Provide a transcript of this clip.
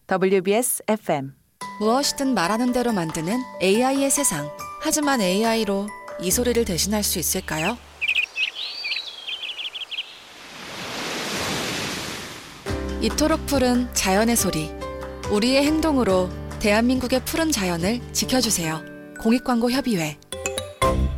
WBS FM. 무엇이든 말하는 대로 만드는 AI의 세상. 하지만 AI로 이 소리를 대신할 수 있을까요? 이토록 푸른 자연의 소리. 우리의 행동으로 대한민국의 푸른 자연을 지켜주세요. 공익광고협의회